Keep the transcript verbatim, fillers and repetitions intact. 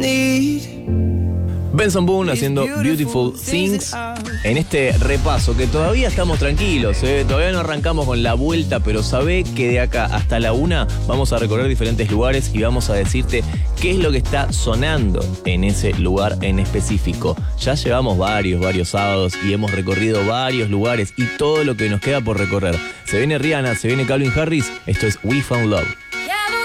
Benson Boone haciendo Beautiful Things en este repaso que todavía estamos tranquilos, ¿eh? Todavía no arrancamos con la vuelta, pero sabé que de acá hasta la una vamos a recorrer diferentes lugares y vamos a decirte qué es lo que está sonando en ese lugar en específico. Ya llevamos varios, varios sábados y hemos recorrido varios lugares y todo lo que nos queda por recorrer. Se viene Rihanna, se viene Calvin Harris, esto es We Found Love.